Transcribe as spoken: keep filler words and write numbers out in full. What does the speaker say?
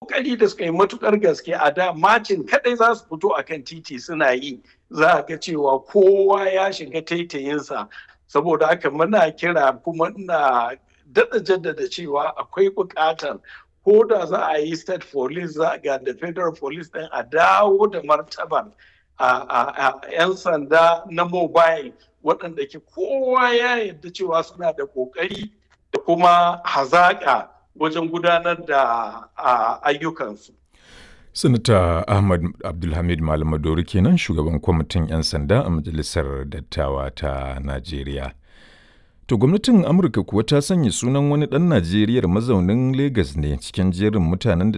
ƙoƙari da suka yi matuƙar gaske a da macin kaɗai za su fito a kan titi suna yi, za a ga cewa kowa ya shiga taitayinsa. Saboda haka muna kira kuma ina daɗa jaddada cewa akwai buƙatar ko da za a yi state police za ga da federal police ɗin a dawo da martaban a 'yan sanda na mobile waɗanda ke kowa ya yarda cewa suna da ƙoƙari da kuma hazaƙa wajen gudanar da ayyukansu. Sanata Ahmad Abdulhamid Malamadori kenan shugaban kwamitin 'yan sanda a Majalisar Dattawa ta Najeriya. To gwamnatin Amurka kuwa ta sanya sunan wani ɗan Najeriyar mazaunin Legas ne cikin jerin mutanen da